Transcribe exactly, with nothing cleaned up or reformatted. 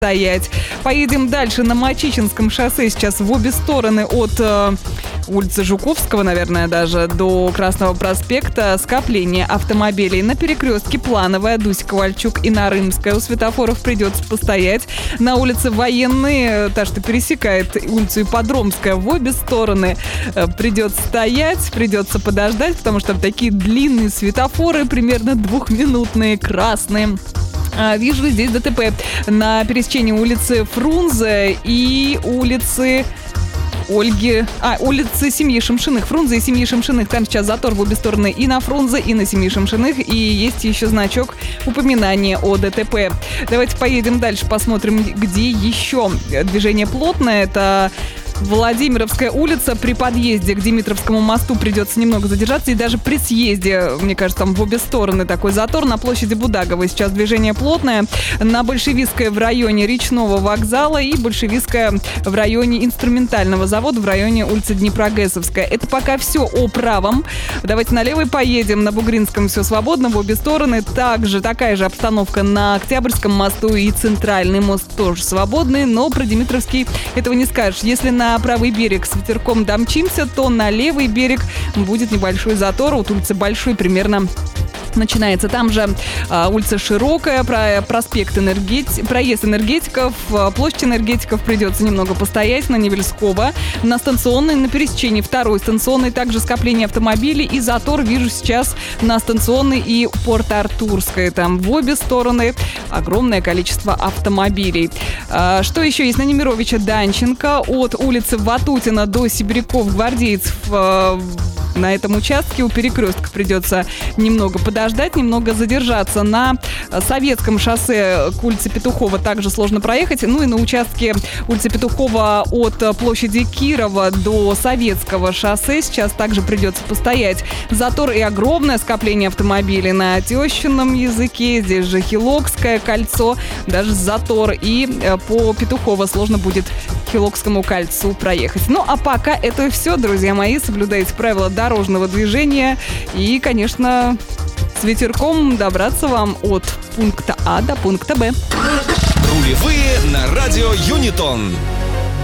стоять. Поедем дальше на Мачичинском шоссе. Сейчас в обе стороны от э, улицы Жуковского, наверное, даже до Красного проспекта скопление автомобилей. На перекрестке Плановая, Дусь-Ковальчук и Нарымская. У светофоров придется постоять. На улице Военной, та, что пересекает улицу Ипподромская, в обе стороны э, придется стоять, придется подождать, потому что там такие длинные светофоры, примерно двухминутные, красные. Вижу здесь ДТП на пересечении улицы Фрунзе и улицы Ольги, а, улицы семьи Шамшиных. Фрунзе и семьи Шамшиных. Там сейчас затор в обе стороны и на Фрунзе, и на семьи Шамшиных. И есть еще значок упоминания о ДТП. Давайте поедем дальше, посмотрим, где еще движение плотное. Это Владимировская улица. При подъезде к Димитровскому мосту придется немного задержаться. И даже при съезде, мне кажется, там в обе стороны такой затор. На площади Будаговой сейчас движение плотное. На Большевистской в районе Речного вокзала и Большевистская в районе Инструментального завода в районе улицы Днепрогэсовская. Это пока все о правом. Давайте на левый поедем. На Бугринском все свободно в обе стороны. Также такая же обстановка на Октябрьском мосту и Центральный мост тоже свободный. Но про Димитровский этого не скажешь. Если на правый берег с ветерком домчимся, то на левый берег будет небольшой затор. Вот улица Большой примерно начинается. Там же а, улица Широкая, про, проспект энергетиков, проезд энергетиков, площадь энергетиков придется немного постоять. На Невельского, на станционной, на пересечении второй станционной, также скопление автомобилей и затор вижу сейчас на станционной и Порт-Артурской. Там в обе стороны огромное количество автомобилей. А, что еще есть? На Немировича Данченко от улицы Ватутина до Сибиряков-Гвардейцев. А, на этом участке у перекрестка придется немного подождать, немного задержаться. На Советском шоссе к улице Петухова также сложно проехать. Ну и на участке улицы Петухова от площади Кирова до Советского шоссе сейчас также придется постоять. Затор и огромное скопление автомобилей на Тещином языке. Здесь же Хилокское кольцо, даже затор. И по Петухова сложно будет к Хилокскому кольцу проехать. Ну а пока это все, друзья мои. Соблюдайте правила дорожного движения и, конечно, с ветерком добраться вам от пункта А до пункта Б. Рулевые на радио Юнитон.